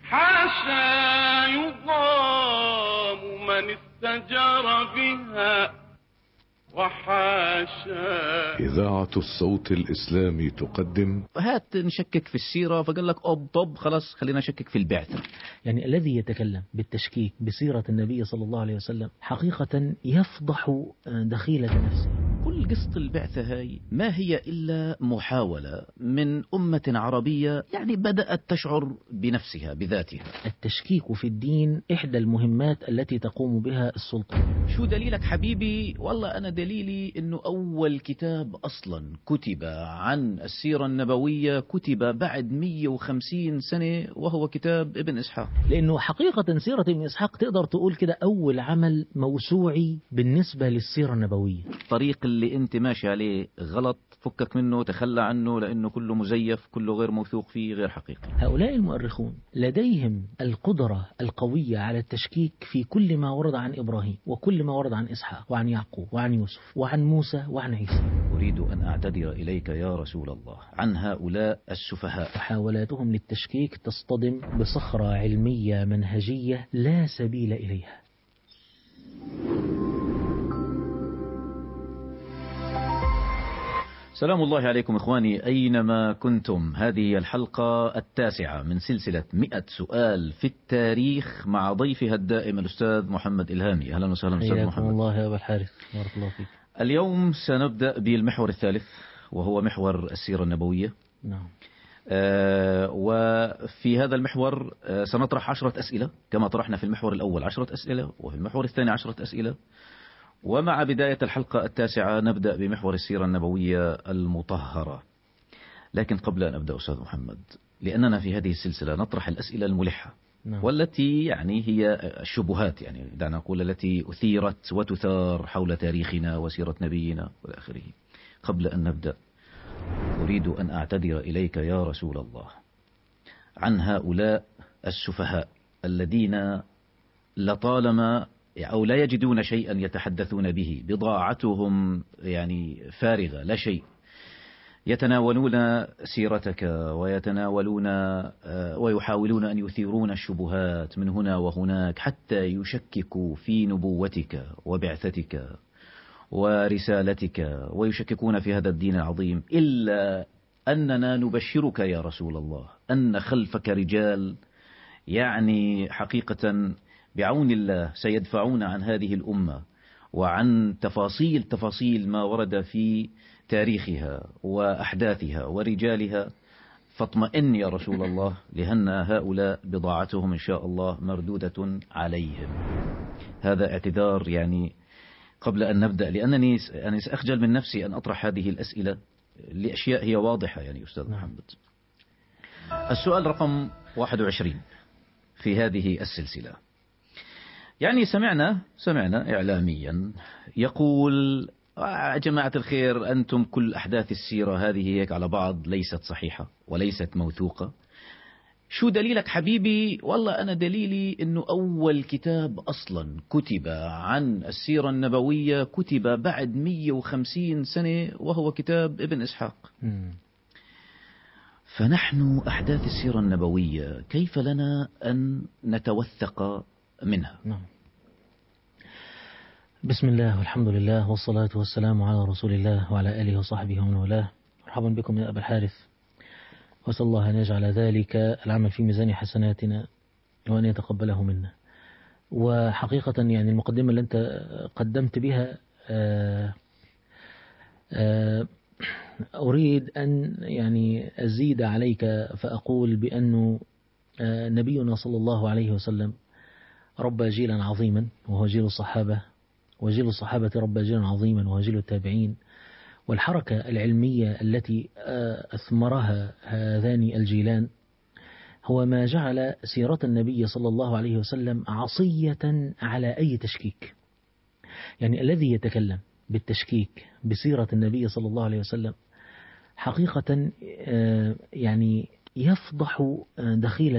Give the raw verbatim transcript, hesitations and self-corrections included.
حاشا يضام من استجار بها، وحاشا. إذاعة الصوت الإسلامي تقدم. هات نشكك في السيرة، فقال لك أب طب خلاص خلينا نشكك في البعثة. يعني الذي يتكلم بالتشكيك بسيرة النبي صلى الله عليه وسلم حقيقة يفضح دخيلة نفسه. كل قصة البعثة هاي ما هي إلا محاولة من أمة عربية يعني بدأت تشعر بنفسها بذاتها. التشكيك في الدين إحدى المهمات التي تقوم بها السلطة. شو دليلك حبيبي؟ والله أنا دليلي أنه أول كتاب أصلا كتب عن السيرة النبوية كتب بعد مئة وخمسين سنة، وهو كتاب ابن إسحاق. لأنه حقيقة سيرة ابن إسحاق تقدر تقول كده أول عمل موسوعي بالنسبة للسيرة النبوية. الطريق اللي انت ماشي عليه غلط، فكك منه، تخلى عنه، لأنه كله مزيف، كله غير موثوق فيه، غير حقيقي. هؤلاء المؤرخون لديهم القدرة القوية على التشكيك في كل ما ورد عن إبراهيم، وكل ما ورد عن إسحاق، وعن يعقوب، وعن يوسف، وعن موسى، وعن عيسى. أريد أن أعتذر إليك يا رسول الله عن هؤلاء السفهاء. محاولاتهم للتشكيك تصطدم بصخرة علمية منهجية لا سبيل إليها. سلام الله عليكم إخواني أينما كنتم. هذه الحلقة التاسعة من سلسلة مئة سؤال في التاريخ مع ضيفها الدائم الأستاذ محمد إلهامي. أهلا وسهلا أستاذ محمد. حياكم الله يا أبا الحارث، بارك الله فيك. اليوم سنبدأ بالمحور الثالث وهو محور السيرة النبوية. نعم. آه وفي هذا المحور آه سنطرح عشرة أسئلة كما طرحنا في المحور الأول عشرة أسئلة، وفي المحور الثاني عشرة أسئلة. ومع بداية الحلقة التاسعة نبدأ بمحور السيرة النبوية المطهرة. لكن قبل أن أبدأ أستاذ محمد، لأننا في هذه السلسلة نطرح الأسئلة الملحة، نعم. والتي يعني هي الشبهات، يعني دعنا نقول التي أثيرت وتثار حول تاريخنا وسيرة نبينا والآخره. قبل أن نبدأ أريد أن أعتذر إليك يا رسول الله عن هؤلاء السفهاء الذين لطالما أو لا يجدون شيئا يتحدثون به، بضاعتهم يعني فارغة لا شيء. يتناولون سيرتك ويتناولون ويحاولون أن يثيرون الشبهات من هنا وهناك حتى يشككوا في نبوتك وبعثتك ورسالتك، ويشككون في هذا الدين العظيم. إلا أننا نبشرك يا رسول الله أن خلفك رجال يعني حقيقة بعون الله سيدفعون عن هذه الأمة وعن تفاصيل تفاصيل ما ورد في تاريخها وأحداثها ورجالها. فاطمئن يا رسول الله، لأن هؤلاء بضاعتهم إن شاء الله مردودة عليهم. هذا اعتذار يعني قبل أن نبدأ، لأنني أنا سأخجل من نفسي أن أطرح هذه الأسئلة لأشياء هي واضحة. يعني أستاذ محمد، السؤال رقم واحد وعشرين في هذه السلسلة. يعني سمعنا سمعنا إعلاميا يقول يا جماعة الخير، أنتم كل أحداث السيرة هذه هيك على بعض ليست صحيحة وليست موثوقة. شو دليلك حبيبي؟ والله أنا دليلي أنه أول كتاب أصلا كتب عن السيرة النبوية كتب بعد مئة وخمسين سنة، وهو كتاب ابن إسحاق. فنحن أحداث السيرة النبوية كيف لنا أن نتوثق منها؟ نعم. بسم الله والحمد لله والصلاة والسلام على رسول الله وعلى آله وصحبه ومن والاه. مرحبا بكم يا أبا الحارث، وأسأل الله أن يجعل ذلك العمل في ميزان حسناتنا وأن يتقبله منا. وحقيقة يعني المقدمة اللي أنت قدمت بها آآ آآ أريد أن يعني أزيد عليك فأقول بأنه نبينا صلى الله عليه وسلم ربى جيلا عظيما وهو جيل الصحابة، وجيل الصحابة ربى جيلا عظيما وهو جيل التابعين. والحركة العلمية التي أثمرها هذان الجيلان هو ما جعل سيرة النبي صلى الله عليه وسلم عصية على أي تشكيك. يعني الذي يتكلم بالتشكيك بسيرة النبي صلى الله عليه وسلم حقيقة يعني يفضح دخيلة